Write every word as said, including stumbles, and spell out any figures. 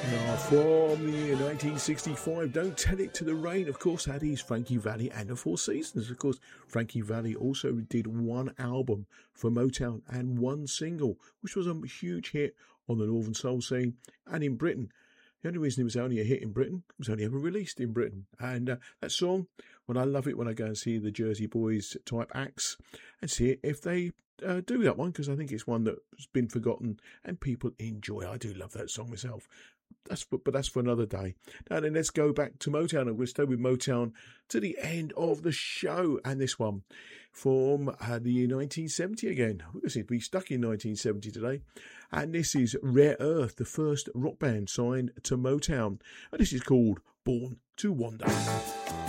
Now, from the year nineteen sixty-five, Don't Tell It to the Rain. Of course, that is Frankie Valli and the Four Seasons. Of course, Frankie Valli also did one album for Motown and one single, which was a huge hit on the Northern Soul scene and in Britain. The only reason it was only a hit in Britain, it was only ever released in Britain. And uh, that song, well, I love it when I go and see the Jersey Boys type acts and see if they uh, do that one, because I think it's one that's been forgotten and people enjoy. I do love that song myself. That's but, but that's for another day. Now then, let's go back to Motown, and we'll stay with Motown to the end of the show. And this one from uh, the year nineteen seventy again. We're going to be stuck in nineteen seventy today. And this is Rare Earth, the first rock band signed to Motown. And this is called Born to Wander.